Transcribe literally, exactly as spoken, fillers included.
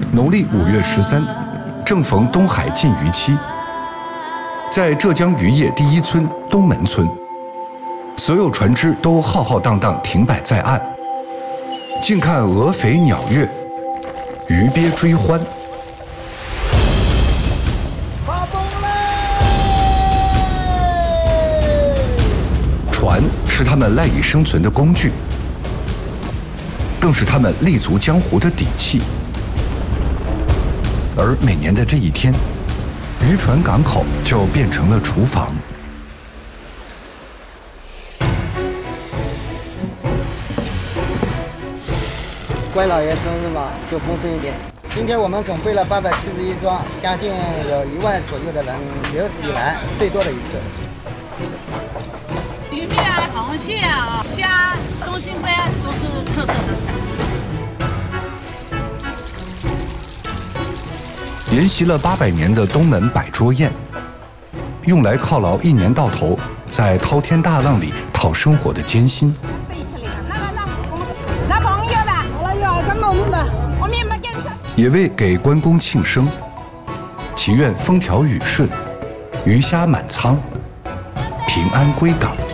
农历五月十三，正逢东海禁渔期，在浙江渔业第一村东门村，所有船只都浩浩荡荡停摆在岸，静看鹅肥鸟跃，鱼鳖追欢。 发动嘞！ 船是他们赖以生存的工具，更是他们立足江湖的底气。而每年的这一天，渔船港口就变成了厨房。 关老爷生日嘛，就丰盛一点。今天我们总备了八百七十一桩，将近有一万左右的人，有史以来最多的一次。 鱼面啊、螃蟹啊、虾、中心杯都是特色的菜。 沿袭了八百年的东门摆桌宴，用来犒劳一年到头在滔天大浪里讨生活的艰辛。也为给关公庆生，祈愿风调雨顺，鱼虾满仓，平安归港。